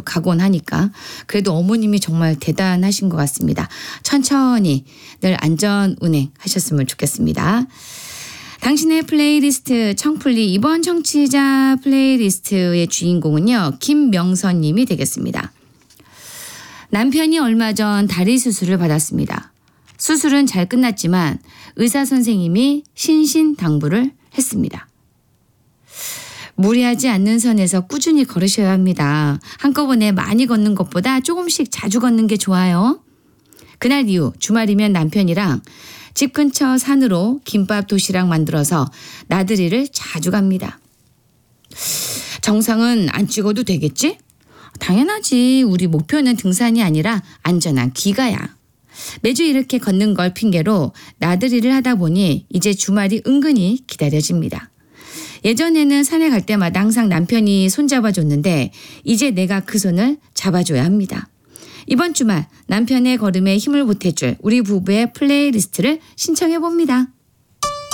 각오하니까 그래도 어머님이 정말 대단하신 것 같습니다. 천천히 늘 안전 운행하셨으면 좋겠습니다. 당신의 플레이리스트 청플리 이번 청취자 플레이리스트의 주인공은요. 김명선 님이 되겠습니다. 남편이 얼마 전 다리 수술을 받았습니다. 수술은 잘 끝났지만 의사 선생님이 신신당부를 했습니다. 무리하지 않는 선에서 꾸준히 걸으셔야 합니다. 한꺼번에 많이 걷는 것보다 조금씩 자주 걷는 게 좋아요. 그날 이후 주말이면 남편이랑 집 근처 산으로 김밥 도시락 만들어서 나들이를 자주 갑니다. 정상은 안 찍어도 되겠지? 당연하지. 우리 목표는 등산이 아니라 안전한 귀가야. 매주 이렇게 걷는 걸 핑계로 나들이를 하다 보니 이제 주말이 은근히 기다려집니다. 예전에는 산에 갈 때마다 항상 남편이 손잡아줬는데 이제 내가 그 손을 잡아줘야 합니다. 이번 주말 남편의 걸음에 힘을 보태줄 우리 부부의 플레이리스트를 신청해봅니다.